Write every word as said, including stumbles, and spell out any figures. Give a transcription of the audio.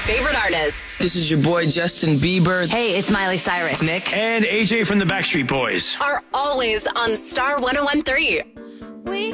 favorite artists. This is your boy Justin Bieber. Hey, it's Miley Cyrus. Nick. And A J from the Backstreet Boys. Are always on Star one oh one three. We